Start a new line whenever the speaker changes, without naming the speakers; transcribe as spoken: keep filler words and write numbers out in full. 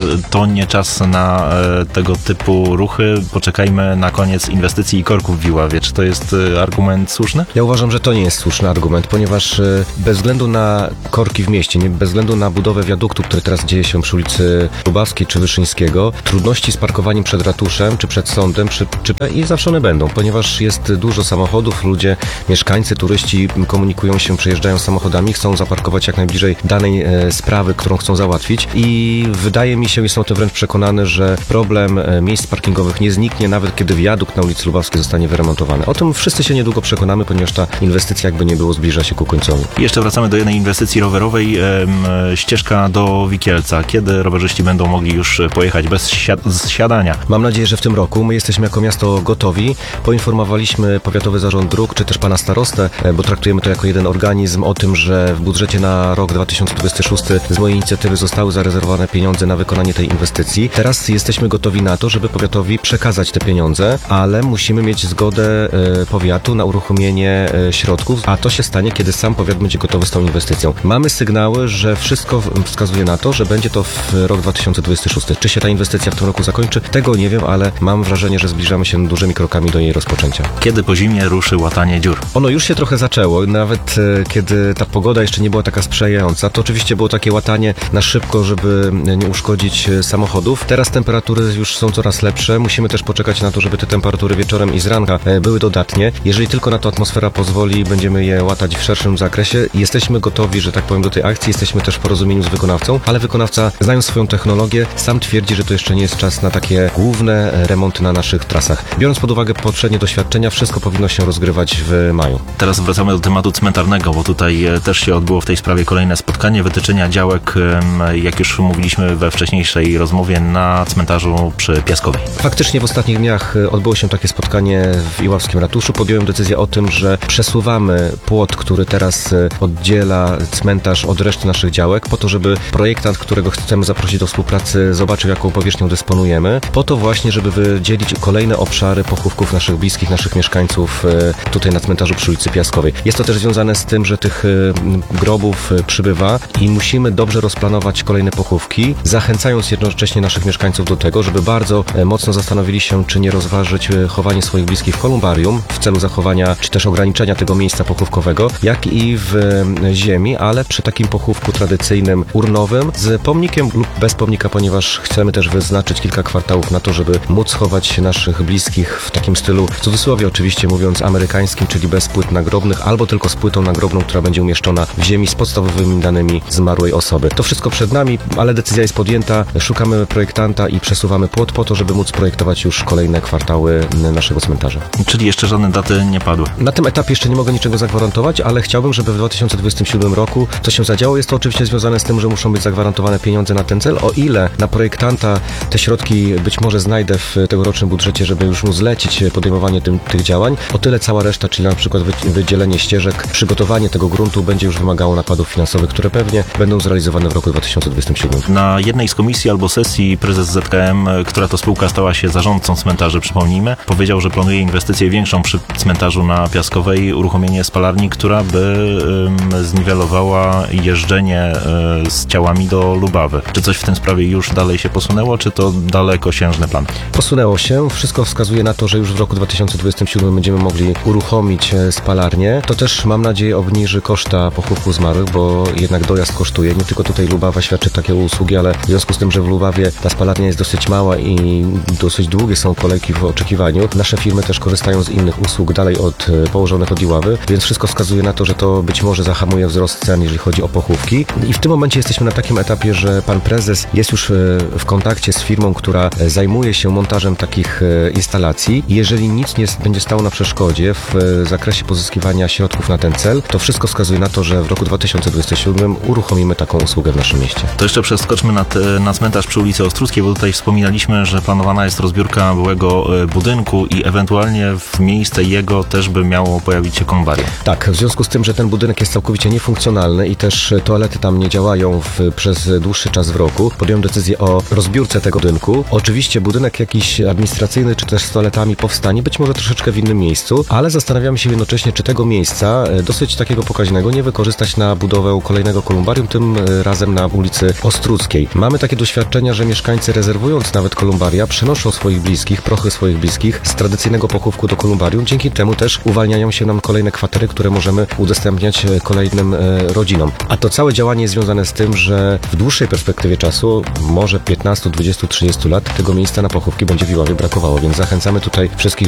to nie czas na tego typu ruchy, poczekajmy na koniec inwestycji i korków w Iławie. Czy to jest argument słuszny?
Ja uważam, że to nie jest słuszny argument, ponieważ bez względu na korki w mieście, nie, bez względu na budowę wiaduktu, który teraz dzieje się przy ulicy Lubawskiej czy Wyszyńskiego, trudności z parkowaniem przed ratuszem, czy przed sądem, czy, czy, i zawsze one będą, ponieważ jest dużo samochodów, ludzie, mieszkańcy, turyści komunikują się, przejeżdżają samochodami, chcą zaparkować jak najbliżej danej e, sprawy, którą chcą załatwić i wydaje mi się, jestem o tym wręcz przekonany, że problem e, miejsc parkingowych nie zniknie, nawet kiedy wiadukt na ulicy Lubawskiej zostanie wyremontowany. O tym wszyscy się niedługo przekonamy, ponieważ ta inwestycja jakby nie było zbliża się ku końcowi.
I jeszcze wracamy do jednej inwestycji rowerowej, e, ścieżka do Wikielca. Kiedy rowerzyści będą mogli już pojechać bez zsiadania?
Mam nadzieję, że w tym roku. My jesteśmy jako miasto gotowi. Poinformowaliśmy Powiatowy Zarząd Dróg, czy też pana starostę, bo traktujemy to jako jeden organizm, o tym, że w budżecie na rok dwa tysiące dwudziesty szósty z mojej inicjatywy zostały zarezerwowane pieniądze na wykonanie tej inwestycji. Teraz jesteśmy gotowi na to, żeby powiatowi przekazać te pieniądze, ale musimy mieć zgodę powiatu na uruchomienie środków, a to się stanie, kiedy sam powiat będzie gotowy z tą inwestycją. Mamy sygnały, że wszystko wskazuje na to, że będzie to w rok dwa tysiące dwudziesty szósty. Czy się ta inwestycja w tym roku zakończy? Tego nie wiem, ale mam wrażenie, że zbliżamy się dużymi krokami do jej rozpoczęcia.
Kiedy po zimie ruszy łatanie dziur?
Ono już się trochę zaczęło, nawet e, kiedy ta pogoda jeszcze nie była taka sprzyjająca, to oczywiście było takie łatanie na szybko, żeby nie uszkodzić samochodów. Teraz temperatury już są coraz lepsze, musimy też poczekać na to, żeby te temperatury wieczorem i z ranka e, były dodatnie. Jeżeli tylko na to atmosfera pozwoli, będziemy je łatać w szerszym zakresie. Jesteśmy gotowi, że tak powiem, do tej akcji, jesteśmy też w porozumieniu z wykonawcą, ale wykonawca, znając swoją technologię, sam twierdzi, że to jeszcze nie jest czas na takie główne remonty na naszych trasach. Biorąc pod uwagę poprzednie doświadczenia, wszystko powinno się rozgrywać w maju.
Teraz wracamy do tematu cmentarnego, bo tutaj też się odbyło w tej sprawie kolejne spotkanie wytyczenia działek, jak już mówiliśmy we wcześniejszej rozmowie, na cmentarzu przy Piaskowej.
Faktycznie w ostatnich dniach odbyło się takie spotkanie w Iławskim Ratuszu. Podjąłem decyzję o tym, że przesuwamy płot, który teraz oddziela cmentarz od reszty naszych działek, po to, żeby projektant, którego chcemy zaprosić do współpracy, zobaczył, jaką powierzchnią dysponujemy, po to właśnie, żeby wydzielić kolejne obszary pochówków naszych bliskich, naszych mieszkańców tutaj na cmentarzu przy ulicy Piaskowej. Jest to też związane z tym, że tych grobów przybywa i musimy dobrze rozplanować kolejne pochówki, zachęcając jednocześnie naszych mieszkańców do tego, żeby bardzo mocno zastanowili się, czy nie rozważyć chowanie swoich bliskich w kolumbarium w celu zachowania, czy też ograniczenia tego miejsca pochówkowego, jak i w ziemi, ale przy takim pochówku tradycyjnym, urnowym, z pomnikiem lub bez pomnika, ponieważ chcemy też wyznaczyć kilka kwartałów na to, żeby móc chować naszych bliskich w takim stylu, w cudzysłowie oczywiście mówiąc, amerykańskim, czyli bez płyt nagrobnych, albo tylko z płytą nagrobną, która będzie umieszczona w ziemi z podstawowymi danymi zmarłej osoby. To wszystko przed nami, ale decyzja jest podjęta, szukamy projektanta i przesuwamy płot po to, żeby móc projektować już kolejne kwartały naszego cmentarza.
Czyli jeszcze żadne daty nie padły?
Na tym etapie jeszcze nie mogę niczego zagwarantować, ale chciałbym, żeby w dwa tysiące dwudziestym siódmym roku to się zadziało. Jest to oczywiście związane z tym, że muszą być zagwarantowane pieniądze na ten cel. O ile na projektanta te środki być może znajdę w tegorocznym budżecie, żeby już mu zlecić podejmowanie tym, tych działań, o tyle cała reszta, czyli na przykład wydzielenie ścieżek, przygotowanie tego gruntu będzie już wymagało nakładów finansowych, które pewnie będą zrealizowane w roku dwa tysiące dwudziestym siódmym.
Na jednej z komisji albo sesji prezes Z K M, która to spółka stała się zarządcą cmentarzy, przypomnijmy, powiedział, że planuje inwestycję większą przy cmentarzu na Piaskowej, uruchomienie spalarni, która by ym, zniwelowała jeżdżenie y, z ciałami do Lubawy. Czy coś w tym sprawie już dalej się posunęło, czy to dalekosiężny plan?
Posunęło się. Wszystko wskazuje na to, że już w roku dwa tysiące dwudziestym siódmym będziemy mogli uruchomić spalarnię. To też, mam nadzieję, obniży koszta pochówku zmarłych, bo jednak dojazd kosztuje. Nie tylko tutaj Lubawa świadczy takie usługi, ale w związku z tym, że w Lubawie ta spalarnia jest dosyć mała i dosyć długie są kolejki w oczekiwaniu, nasze firmy też korzystają z innych usług dalej od położonych od Iławy, więc wszystko wskazuje na to, że to być może zahamuje wzrost cen, jeżeli chodzi o pochówki. I w tym momencie jesteśmy na takim etapie, że pan prezes jest już w kontakcie z firmą, która zajmuje się montażem takich instalacji. Jeżeli nic nie będzie stało na przeszkodzie w zakresie pozyskiwania środków na ten cel, to wszystko wskazuje na to, że w roku dwa tysiące dwudziestym siódmym uruchomimy taką usługę w naszym mieście.
To jeszcze przeskoczmy na, te, na cmentarz przy ulicy Ostruckiej, bo tutaj wspominaliśmy, że planowana jest rozbiórka byłego budynku i ewentualnie w miejsce jego też by miało pojawić się kolumbarium.
Tak, w związku z tym, że ten budynek jest całkowicie niefunkcjonalny i też toalety tam nie działają w, przez dłuższy czas w roku, podjąłem decyzję o rozbiórce tego budynku. Oczywiście budynek jakiś administracyjny, czy też z toaletami powstanie, być może troszeczkę w innym miejscu, ale zastanawiamy się jednocześnie, czy tego miejsca, dosyć takiego pokaźnego, nie wykorzystać na budowę kolejnego kolumbarium, tym razem na ulicy Ostruckiej. Mamy takie doświadczenia, że mieszkańcy rezerwując nawet kolumbaria, przenoszą swoich bliskich, prochy swoich bliskich z tradycyjnego pochówku do kolumbarium. Dzięki temu też uwalniają się nam kolejne kwatery, które możemy udostępniać kolejnym rodzinom. A to całe działanie jest związane z tym, że w dłuższej perspektywie czasu, może piętnaście, dwadzieścia, trzydzieści lat, tego miejsca na pochówki będzie w Iławie brakowało, więc zachęcamy tutaj wszystkich